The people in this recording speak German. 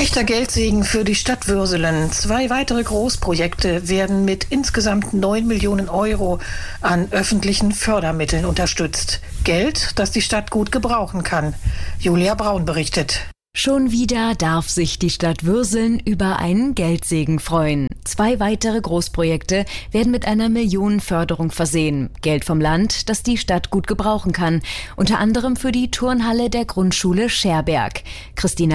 Echter Geldsegen für die Stadt Würselen. 2 weitere Großprojekte werden mit insgesamt 9 Millionen Euro an öffentlichen Fördermitteln unterstützt. Geld, das die Stadt gut gebrauchen kann. Julia Braun berichtet. Schon wieder darf sich die Stadt Würselen über einen Geldsegen freuen. 2 weitere Großprojekte werden mit einer Millionenförderung versehen. Geld vom Land, das die Stadt gut gebrauchen kann. Unter anderem für die Turnhalle der Grundschule Scherberg. Christina